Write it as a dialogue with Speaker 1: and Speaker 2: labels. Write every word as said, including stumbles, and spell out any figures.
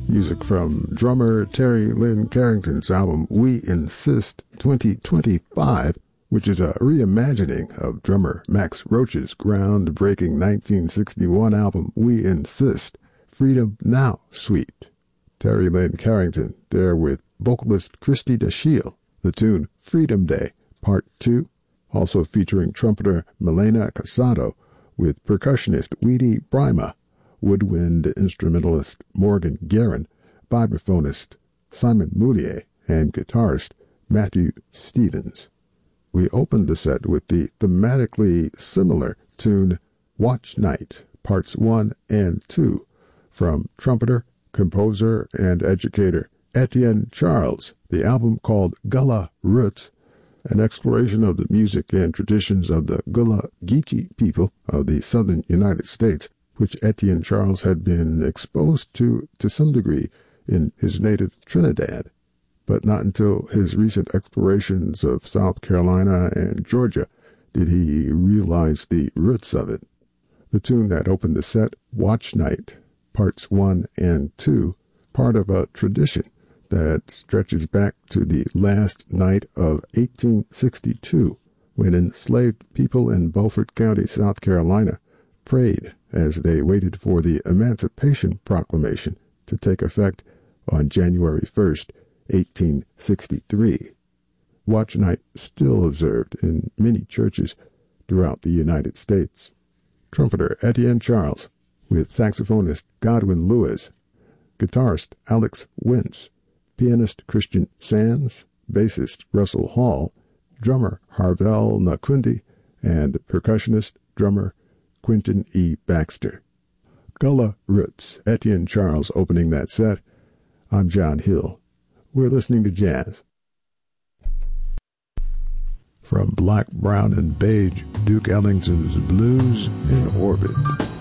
Speaker 1: Music from drummer Terry Lynn Carrington's album We Insist twenty twenty-five, which is a reimagining of drummer Max Roach's groundbreaking nineteen sixty-one album We Insist, Freedom Now Suite. Terry Lynn Carrington there with vocalist Christy DeShiel, the tune Freedom Day, Part two, also featuring trumpeter Milena Casado with percussionist Weedy Brima, woodwind instrumentalist Morgan Guerin, vibraphonist Simon Moulier, and guitarist Matthew Stevens. We opened the set with the thematically similar tune Watch Night, Parts one and two, from trumpeter, composer, and educator Etienne Charles, the album called Gullah Roots, an exploration of the music and traditions of the Gullah Geechee people of the southern United States, which Etienne Charles had been exposed to to some degree in his native Trinidad, but not until his recent explorations of South Carolina and Georgia did he realize the roots of it. The tune that opened the set, Watch Night, Parts one and two, part of a tradition that stretches back to the last night of eighteen sixty-two, when enslaved people in Beaufort County, South Carolina, prayed as they waited for the Emancipation Proclamation to take effect on January first, eighteen sixty-three. Watch Night still observed in many churches throughout the United States. Trumpeter Etienne Charles with saxophonist Godwin Lewis, guitarist Alex Wentz, pianist Christian Sands, bassist Russell Hall, drummer Harvell Nakundi, and percussionist drummer Quentin E. Baxter. Gullah Roots, Etienne Charles opening that set. I'm John Hill. We're listening to jazz. From Black, Brown, and Beige, Duke Ellington's Blues in Orbit.